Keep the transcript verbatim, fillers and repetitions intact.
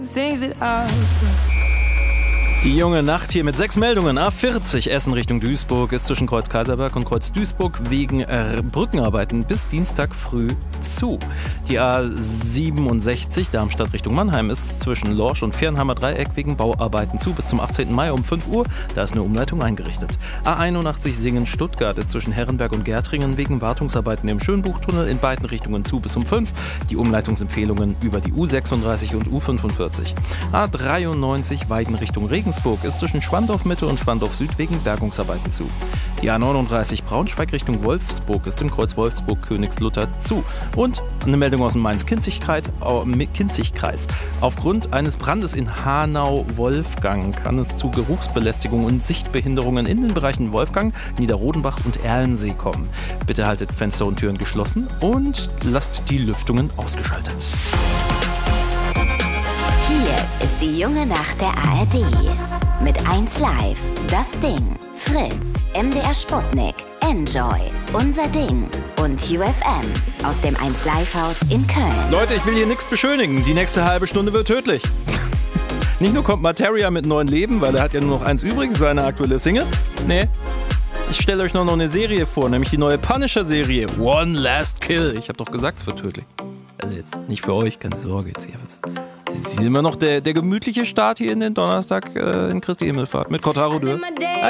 Die junge Nacht hier mit sechs Meldungen. A vierzig Essen Richtung Duisburg ist zwischen Kreuz Kaiserberg und Kreuz Duisburg wegen äh, Brückenarbeiten bis Dienstag früh zu. Die A siebenundsechzig Darmstadt Richtung Mannheim ist zwischen Lorsch und Fernheimer Dreieck wegen Bauarbeiten zu bis zum achtzehnten Mai um fünf Uhr. Da ist eine Umleitung eingerichtet. A einundachtzig Singen-Stuttgart ist zwischen Herrenberg und Gärtringen wegen Wartungsarbeiten im Schönbuchtunnel in beiden Richtungen zu bis um fünf. Die Umleitungsempfehlungen über die U sechsunddreißig und U fünfundvierzig. A dreiundneunzig Weiden Richtung Regensburg ist zwischen Schwandorf Mitte und Schwandorf Süd wegen Bergungsarbeiten zu. Die A neununddreißig Braunschweig Richtung Wolfsburg ist im Kreuz Wolfsburg-Königslutter zu. Und eine Meldung aus dem Mainz-Kinzig-Kreis. Kinzig-Kreis. Aufgrund eines Brandes in Hanau-Wolfgang kann es zu Geruchsbelästigung und Sichtbehinderungen in den Bereichen Wolfgang, Niederrodenbach und Erlensee kommen. Bitte haltet Fenster und Türen geschlossen und lasst die Lüftungen ausgeschaltet. Hier ist die junge Nacht der A R D. Mit eins Live, Das Ding, Fritz, M D R Sputnik, Enjoy, Unser Ding und U F M aus dem eins Live Haus in Köln. Leute, ich will hier nichts beschönigen. Die nächste halbe Stunde wird tödlich. Nicht nur kommt Materia mit neuen Leben, weil er hat ja nur noch eins übrig, seine aktuelle Single. Nee, ich stelle euch noch eine Serie vor, nämlich die neue Punisher-Serie One Last Kill. Ich habe doch gesagt, es wird tödlich. Also jetzt nicht für euch, keine Sorge. Jetzt hier wird's. Es ist immer noch der, der gemütliche Start hier in den Donnerstag äh, in Christi Himmelfahrt mit Kotaro Dürr.